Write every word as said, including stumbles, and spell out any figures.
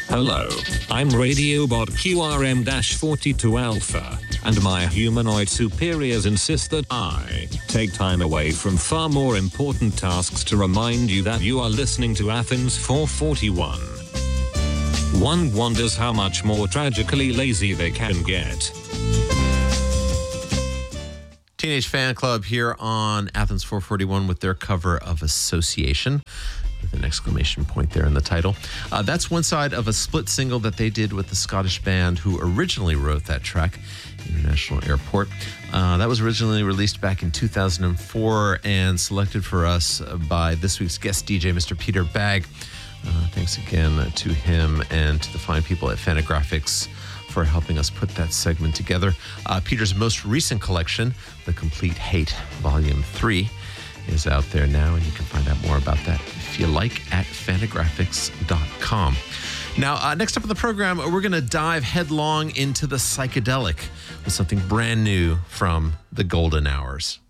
Hello, I'm Radiobot Q R M forty-two Alpha, and my humanoid superiors insist that I take time away from far more important tasks to remind you that you are listening to Athens four forty-one. One wonders how much more tragically lazy they can get. Teenage Fan Club here on Athens four forty-one with their cover of Association, with an exclamation point there in the title. Uh, that's one side of a split single that they did with the Scottish band who originally wrote that track, International Airport. Uh, that was originally released back in two thousand four and selected for us by this week's guest D J, Mister Peter Bagg. Uh, thanks again to him and to the fine people at Fantagraphics for helping us put that segment together. Uh, Peter's most recent collection, The Complete Hate, Volume three, is out there now, and you can find out more about that if you like at fantagraphics dot com. Now, uh, next up on the program, we're going to dive headlong into the psychedelic with something brand new from the Golden Hours.